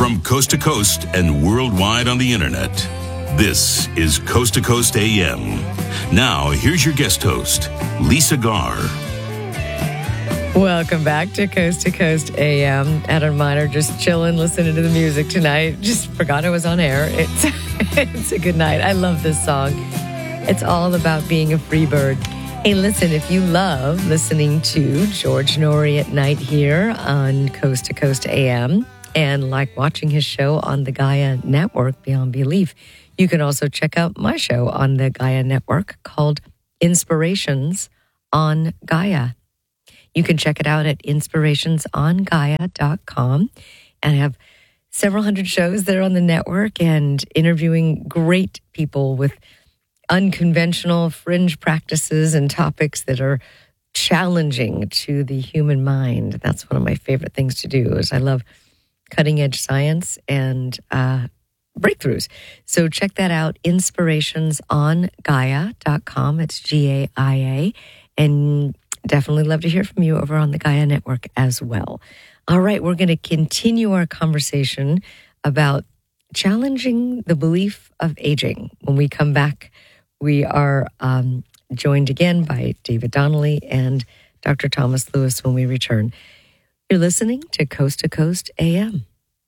From coast to coast and worldwide on the internet, this is Coast to Coast AM. Now, here's your guest host, Lisa Garr. Welcome back to Coast AM. Adam Miner just chilling, listening to the music tonight. Just forgot it was on air. It's a good night. I love this song. It's all about being a free bird. Hey, listen, if you love listening to George Noory at night here on Coast to Coast AM and like watching his show on the Gaia Network, Beyond Belief, you can also check out my show on the Gaia Network called Inspirations on Gaia. You can check it out at inspirationsongaia.com. And I have several hundred shows there on the network and interviewing great people with unconventional fringe practices and topics that are challenging to the human mind. That's one of my favorite things to do is I love cutting edge science and breakthroughs. So check that out, inspirationsongaia.com. It's GAIA. And definitely love to hear from you over on the Gaia Network as well. All right, we're going to continue our conversation about challenging the belief of aging. When we come back, we are joined again by David Donnelly and Dr. Thomas Lewis when we return. You're listening to Coast AM.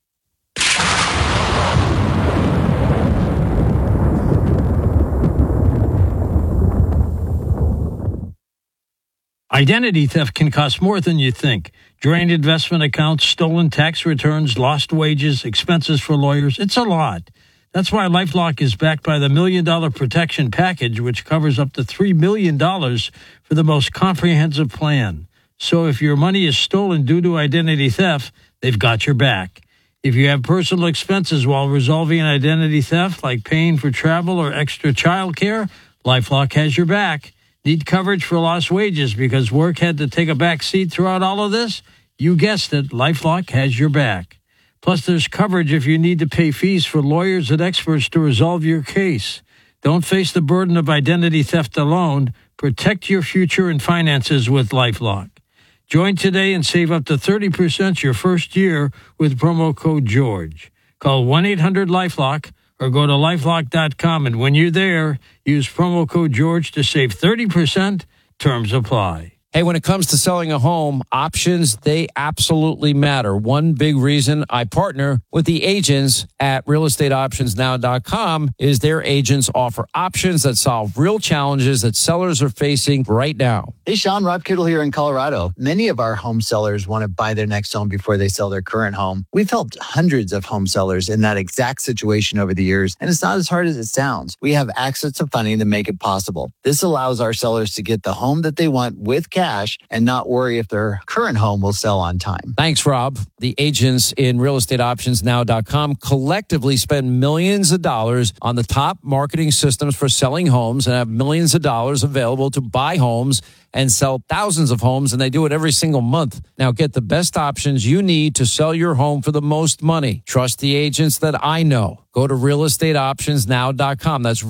Identity theft can cost more than you think. Drained investment accounts, stolen tax returns, lost wages, expenses for lawyers. It's a lot. That's why LifeLock is backed by the $1 Million Protection Package, which covers up to $3 million for the most comprehensive plan. So if your money is stolen due to identity theft, they've got your back. If you have personal expenses while resolving an identity theft, like paying for travel or extra child care, LifeLock has your back. Need coverage for lost wages because work had to take a back seat throughout all of this? You guessed it, LifeLock has your back. Plus, there's coverage if you need to pay fees for lawyers and experts to resolve your case. Don't face the burden of identity theft alone. Protect your future and finances with LifeLock. Join today and save up to 30% your first year with promo code GEORGE. Call 1-800-LifeLock or go to lifelock.com, and when you're there, use promo code GEORGE to save 30%. Terms apply. Hey, when it comes to selling a home, options, they absolutely matter. One big reason I partner with the agents at realestateoptionsnow.com is their agents offer options that solve real challenges that sellers are facing right now. Hey, Sean, Rob Kittle here in Colorado. Many of our home sellers want to buy their next home before they sell their current home. We've helped hundreds of home sellers in that exact situation over the years, and it's not as hard as it sounds. We have access to funding to make it possible. This allows our sellers to get the home that they want with cash and not worry if their current home will sell on time. Thanks, Rob. The agents in realestateoptionsnow.com collectively spend millions of dollars on the top marketing systems for selling homes and have millions of dollars available to buy homes and sell thousands of homes, and they do it every single month. Now get the best options you need to sell your home for the most money. Trust the agents that I know. Go to realestateoptionsnow.com. That's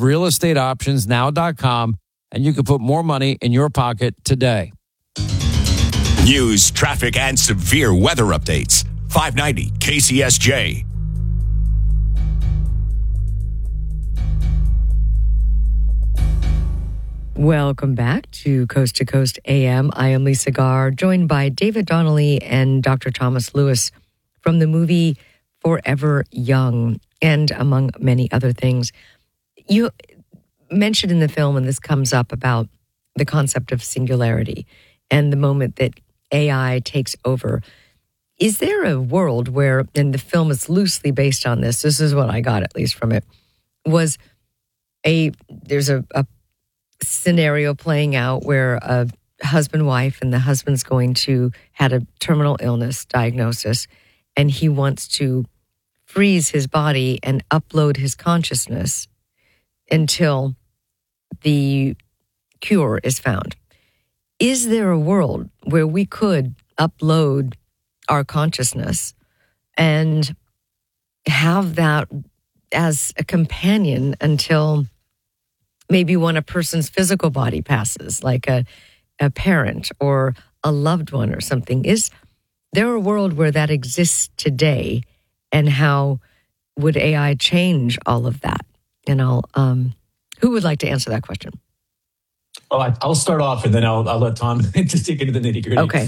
realestateoptionsnow.com, and you can put more money in your pocket today. News, traffic, and severe weather updates. 590 KCSJ. Welcome back to Coast AM. I am Lisa Garr, joined by David Donnelly and Dr. Thomas Lewis from the movie Forever Young, and among many other things. You mentioned in the film, and this comes up, about the concept of singularity and the moment that AI takes over. Is there a world where, and the film is loosely based on this is what I got at least from it, there's a scenario playing out where a husband-wife, and the husband's had a terminal illness diagnosis, and he wants to freeze his body and upload his consciousness until the cure is found. Is there a world where we could upload our consciousness and have that as a companion until maybe when a person's physical body passes, like a parent or a loved one or something? Is there a world where that exists today and how would AI change all of that? And who would like to answer that question? Well, I'll start off, and then I'll let Tom just dig into the nitty gritty. Okay.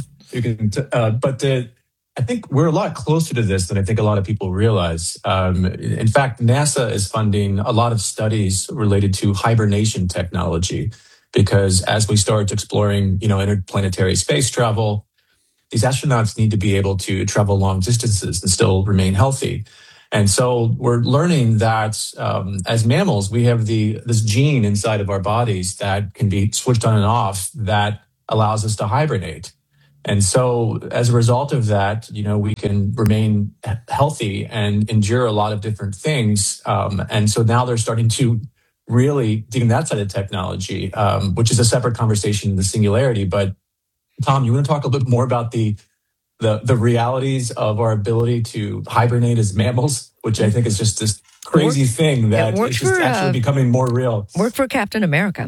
I think we're a lot closer to this than I think a lot of people realize. In fact, NASA is funding a lot of studies related to hibernation technology, because as we start exploring, interplanetary space travel, these astronauts need to be able to travel long distances and still remain healthy. And so we're learning that as mammals, we have this gene inside of our bodies that can be switched on and off that allows us to hibernate. And so as a result of that, we can remain healthy and endure a lot of different things. And so now they're starting to really dig in that side of technology, which is a separate conversation in the singularity. But Tom, you want to talk a little bit more about the realities of our ability to hibernate as mammals, which I think is just this crazy thing that is just actually becoming more real. Work for Captain America.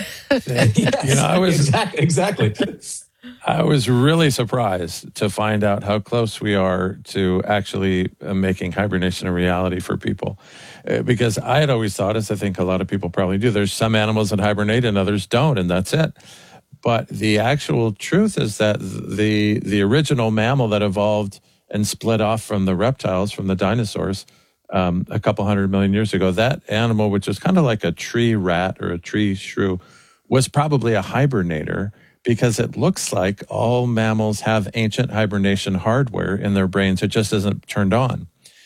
Yes, exactly. I was really surprised to find out how close we are to actually making hibernation a reality for people. Because I had always thought, as I think a lot of people probably do, there's some animals that hibernate and others don't, and that's it. But the actual truth is that the original mammal that evolved and split off from the reptiles, from the dinosaurs, a couple 100 million years ago, that animal, which is kind of like a tree rat or a tree shrew, was probably a hibernator, because it looks like all mammals have ancient hibernation hardware in their brains. It just isn't turned on.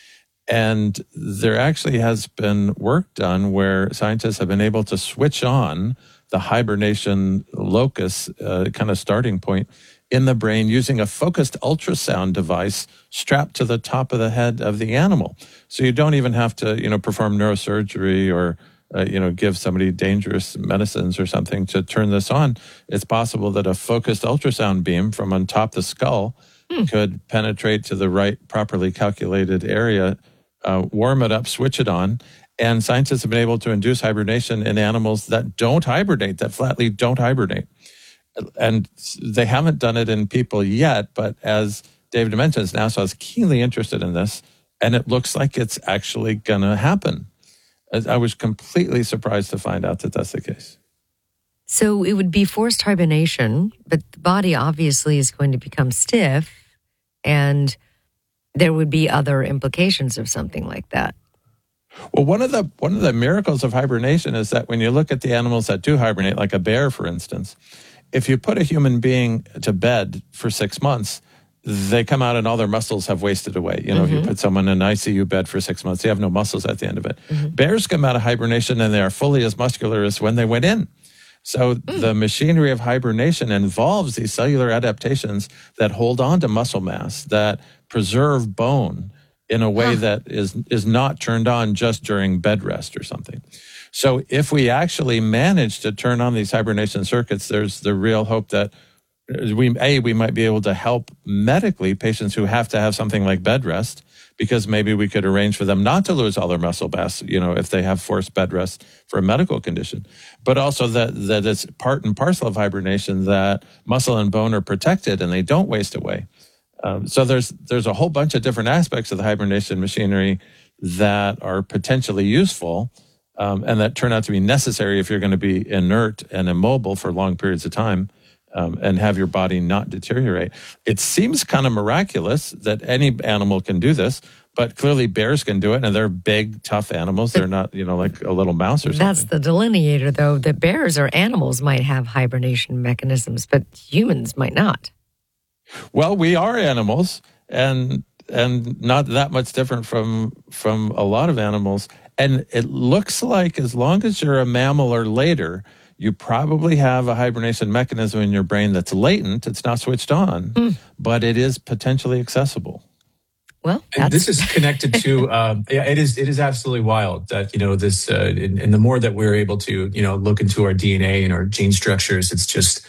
And there actually has been work done where scientists have been able to switch on the hibernation locus, kind of starting point in the brain, using a focused ultrasound device strapped to the top of the head of the animal. So you don't even have to, perform neurosurgery or give somebody dangerous medicines or something to turn this on. It's possible that a focused ultrasound beam from on top of the skull could penetrate to the right, properly calculated area, warm it up, switch it on. And scientists have been able to induce hibernation in animals that don't hibernate, that flatly don't hibernate. And they haven't done it in people yet, but as David mentions, NASA is keenly interested in this, and it looks like it's actually going to happen. I was completely surprised to find out that that's the case. So it would be forced hibernation, but the body obviously is going to become stiff, and there would be other implications of something like that. Well, one of the miracles of hibernation is that when you look at the animals that do hibernate, like a bear, for instance, if you put a human being to bed for 6 months, they come out and all their muscles have wasted away. If you put someone in an ICU bed for 6 months, they have no muscles at the end of it. Bears come out of hibernation and they are fully as muscular as when they went in. So the machinery of hibernation involves these cellular adaptations that hold on to muscle mass, that preserve bone in a way that is not turned on just during bed rest or something. So if we actually manage to turn on these hibernation circuits, there's the real hope that we might be able to help medically patients who have to have something like bed rest, because maybe we could arrange for them not to lose all their muscle mass, if they have forced bed rest for a medical condition. But also that it's part and parcel of hibernation that muscle and bone are protected and they don't waste away. So there's a whole bunch of different aspects of the hibernation machinery that are potentially useful, and that turn out to be necessary if you're going to be inert and immobile for long periods of time. And have your body not deteriorate. It seems kind of miraculous that any animal can do this, but clearly bears can do it, and they're big, tough animals. They're not, like a little mouse or something. That's the delineator, though, that bears or animals might have hibernation mechanisms, but humans might not. Well, we are animals, and not that much different from a lot of animals. And it looks like as long as you're a mammal or later, you probably have a hibernation mechanism in your brain that's latent. It's not switched on, but it is potentially accessible. Well, and this is connected to, it is absolutely wild that, this, and the more that we're able to, look into our DNA and our gene structures, it's just,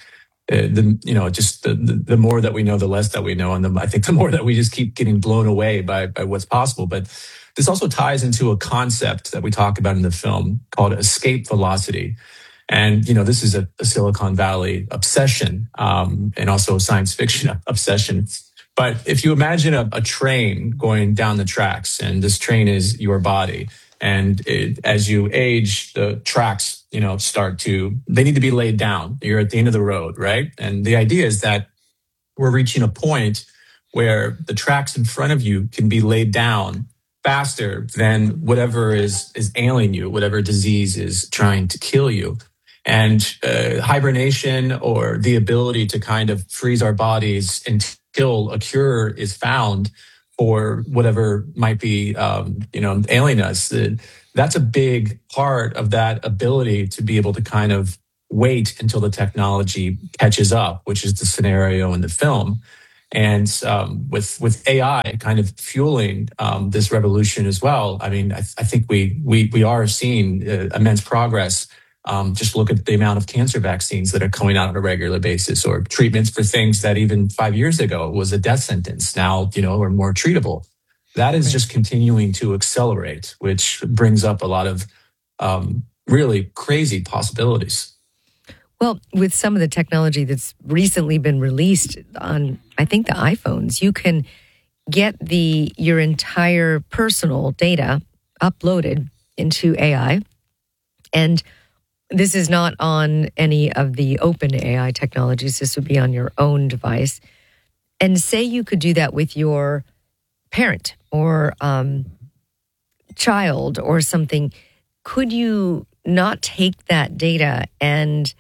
the more that we know, the less that we know. And I think the more that we just keep getting blown away by what's possible. But this also ties into a concept that we talk about in the film called escape velocity. And, this is a Silicon Valley obsession, and also a science fiction obsession. But if you imagine a train going down the tracks, and this train is your body, and as you age, the tracks, they need to be laid down. You're at the end of the road, right? And the idea is that we're reaching a point where the tracks in front of you can be laid down faster than whatever is ailing you, whatever disease is trying to kill you. And hibernation, or the ability to kind of freeze our bodies until a cure is found for whatever might be, ailing us, that's a big part of that ability to be able to kind of wait until the technology catches up, which is the scenario in the film. And with AI kind of fueling this revolution as well, I mean, I think we are seeing immense progress. Just look at the amount of cancer vaccines that are coming out on a regular basis, or treatments for things that even 5 years ago was a death sentence now, are more treatable. That is just continuing to accelerate, which brings up a lot of really crazy possibilities. Well, with some of the technology that's recently been released on, I think, the iPhones, you can get your entire personal data uploaded into AI. And this is not on any of the open AI technologies. This would be on your own device. And say you could do that with your parent or child or something. Could you not take that data and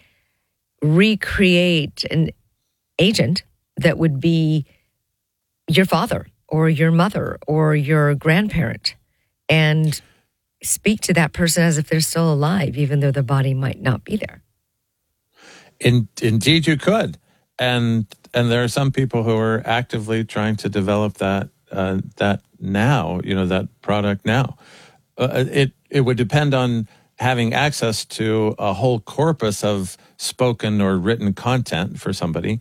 recreate an agent that would be your father or your mother or your grandparent and speak to that person as if they're still alive, even though the body might not be there? Indeed, you could, and there are some people who are actively trying to develop that now. That product now. It would depend on having access to a whole corpus of spoken or written content for somebody.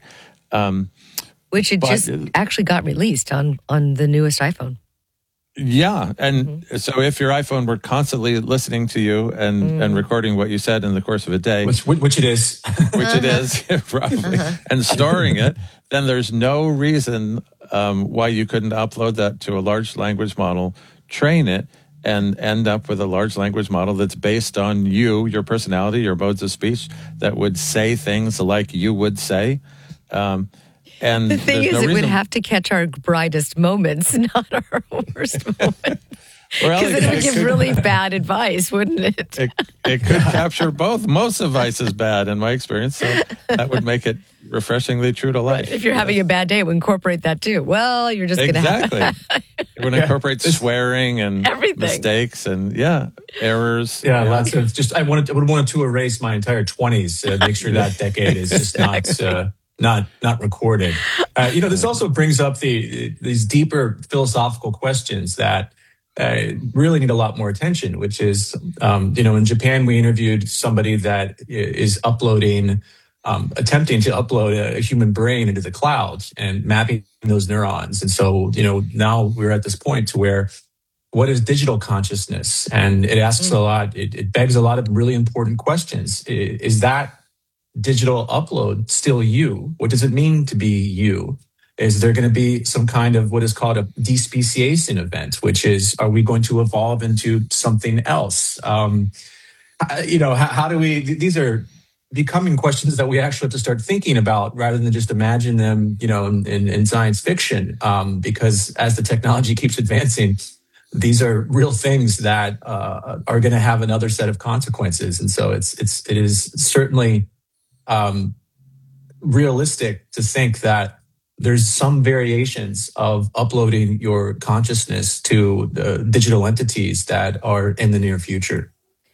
Which just actually got released on the newest iPhone. Yeah. And so if your iPhone were constantly listening to you and recording what you said in the course of a day, which it is, probably, and storing it, then there's no reason why you couldn't upload that to a large language model, train it, and end up with a large language model that's based on you, your personality, your modes of speech, that would say things like you would say. And the thing is, it would have to catch our brightest moments, not our worst moments. Because it would give really bad advice, wouldn't it? It could capture both. Most advice is bad, in my experience. So that would make it refreshingly true to life. If you're having a bad day, it would incorporate that too. Well, you're just going to have... Exactly. It would incorporate swearing and everything. Mistakes and, errors. Yeah, lots of just... I would want to erase my entire 20s, make sure that decade is just not recorded. This also brings up these deeper philosophical questions that really need a lot more attention, which is, in Japan, we interviewed somebody that is attempting to upload a human brain into the cloud and mapping those neurons. And so, now we're at this point to where, what is digital consciousness? And it asks a lot, it begs a lot of really important questions. Is that digital upload still you? What does it mean to be you? Is there going to be some kind of what is called a despeciation event, which is, are we going to evolve into something else? How do we, these are becoming questions that we actually have to start thinking about rather than just imagine them, in science fiction. Because as the technology keeps advancing, these are real things that are going to have another set of consequences. And so it is certainly realistic to think that there's some variations of uploading your consciousness to digital entities that are in the near future.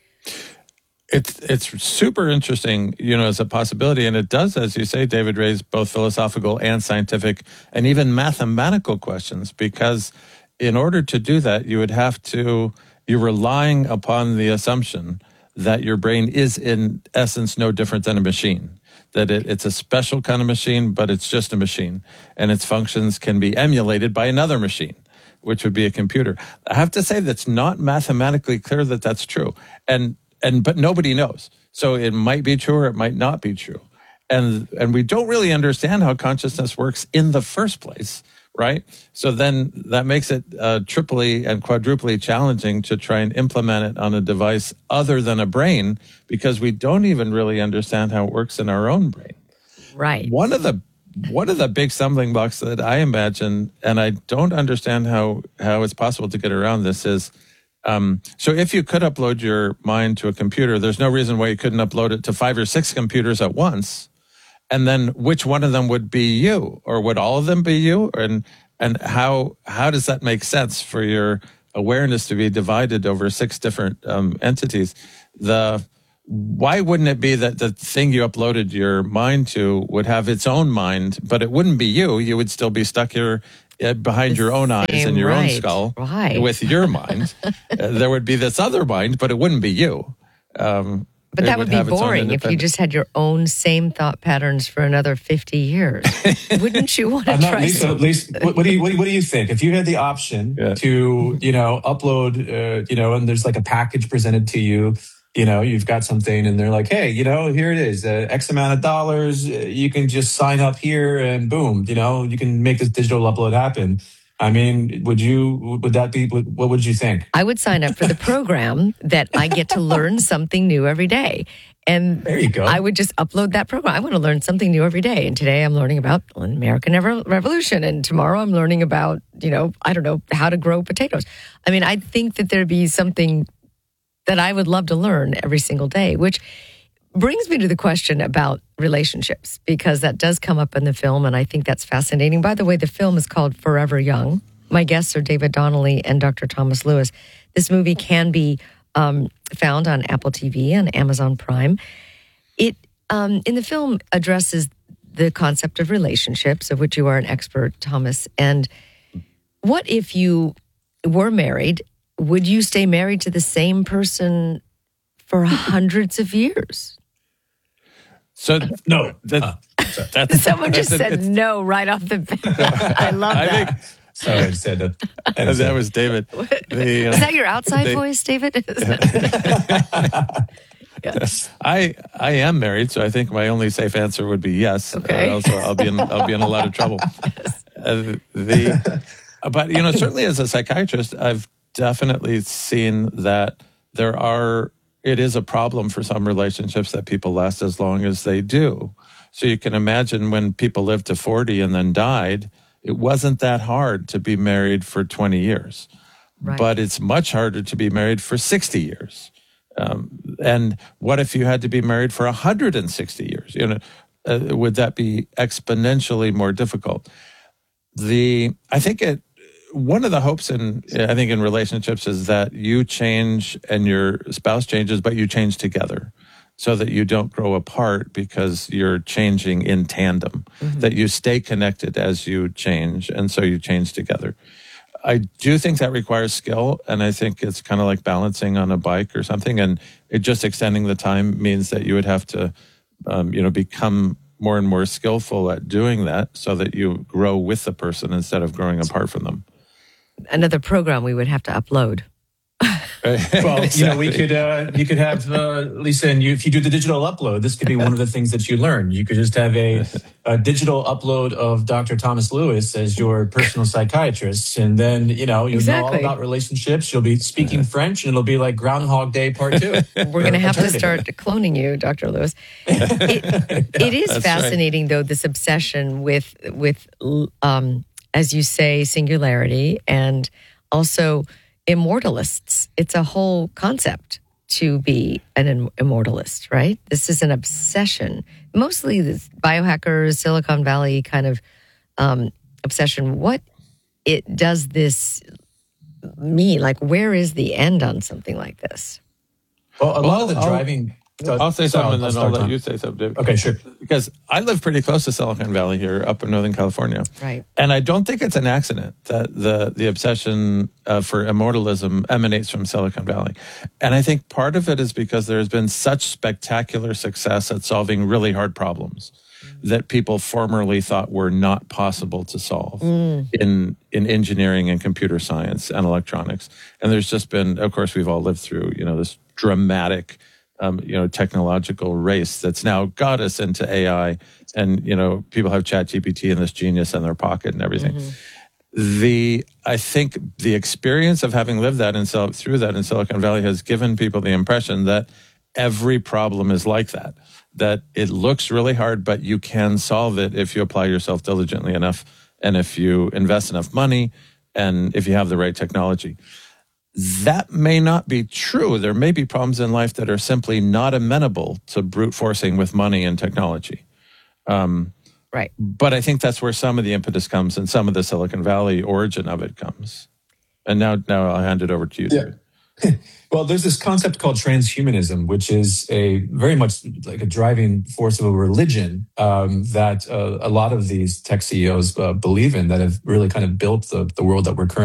It's super interesting, as a possibility. And it does, as you say, David, raise both philosophical and scientific and even mathematical questions, because in order to do that, you're relying upon the assumption that your brain is in essence no different than a machine. That it's a special kind of machine, but it's just a machine. And its functions can be emulated by another machine, which would be a computer. I have to say that's not mathematically clear that that's true. But nobody knows. So it might be true or it might not be true. And we don't really understand how consciousness works in the first place. right? So then that makes it triply and quadruply challenging to try and implement it on a device other than a brain, because we don't even really understand how it works in our own brain. Right. One of the big stumbling blocks that I imagine, and I don't understand how it's possible to get around this, is so if you could upload your mind to a computer, there's no reason why you couldn't upload it to 5 or 6 computers at once. And then which one of them would be you, or would all of them be you? And how does that make sense for your awareness to be divided over 6 different entities? Why wouldn't it be that the thing you uploaded your mind to would have its own mind, but it wouldn't be you? You would still be stuck here behind your own eyes and your own skull with your mind. There would be this other mind, but it wouldn't be you. But that would be boring if you just had your own same thought patterns for another 50 years. Wouldn't you want to try? Lisa, what do you think? If you had the option to, upload, and there's like a package presented to you, you've got something and they're like, hey, here it is, X amount of dollars. You can just sign up here and boom, you can make this digital upload happen. I mean, what would you think? I would sign up for the program that I get to learn something new every day. And there you go. I would just upload that program. I want to learn something new every day. And today I'm learning about the American Revolution. And tomorrow I'm learning about, I don't know, how to grow potatoes. I mean, I think that there'd be something that I would love to learn every single day, which brings me to the question about relationships, because that does come up in the film, and I think that's fascinating. By the way, the film is called Forever Young. My guests are David Donnelly and Dr. Thomas Lewis. This movie can be found on Apple TV and Amazon Prime. It, in the film, addresses the concept of relationships, of which you are an expert, Thomas. And what if you were married? Would you stay married to the same person for hundreds of years? So no, that's someone just said no right off the bat. I love that. Sorry, I said that. That was David. Is that your outside voice, David? Yes. I am married, so I think my only safe answer would be yes. Okay. Also, I'll be in a lot of trouble. But certainly as a psychiatrist, I've definitely seen that it is a problem for some relationships that people last as long as they do. So you can imagine when people lived to 40 and then died, it wasn't that hard to be married for 20 years. Right. But it's much harder to be married for 60 years. And what if you had to be married for 160 years? Would that be exponentially more difficult? One of the hopes in relationships is that you change and your spouse changes, but you change together so that you don't grow apart because you're changing in tandem, that you stay connected as you change, and so you change together. I do think that requires skill, and I think it's kind of like balancing on a bike or something, and just extending the time means that you would have to, become more and more skillful at doing that so that you grow with the person instead of growing apart from them. Another program we would have to upload. Well, we could you could have Lisa, and if you do the digital upload, this could be one of the things that you learn. You could just have a digital upload of Dr. Thomas Lewis as your personal psychiatrist, and then you'll know all about relationships. You'll be speaking French, and it'll be like Groundhog Day Part 2. We're going to have to start cloning you, Dr. Lewis. It is fascinating, though, this obsession with as you say, singularity, and also immortalists. It's a whole concept to be an immortalist, right? This is an obsession. Mostly this biohackers, Silicon Valley kind of obsession. What does this mean? Like, where is the end on something like this? Well, a lot of the driving... I'll say something and then I'll let you say something, David. Okay, sure. Because I live pretty close to Silicon Valley here up in Northern California. Right. And I don't think it's an accident that the obsession for immortalism emanates from Silicon Valley. And I think part of it is because there's been such spectacular success at solving really hard problems that people formerly thought were not possible to solve in engineering and computer science and electronics. And there's just been, of course, we've all lived through, this dramatic technological race that's now got us into AI, and people have ChatGPT and this genius in their pocket and everything. I think the experience of having lived that through that in Silicon Valley has given people the impression that every problem is like that it looks really hard, but you can solve it if you apply yourself diligently enough and if you invest enough money and if you have the right technology. That may not be true. There may be problems in life that are simply not amenable to brute forcing with money and technology. Right. But I think that's where some of the impetus comes and some of the Silicon Valley origin of it comes. And now I'll hand it over to you. Yeah. Well, there's this concept called transhumanism, which is a very much like a driving force of a religion that a lot of these tech CEOs believe in, that have really kind of built the world that we're currently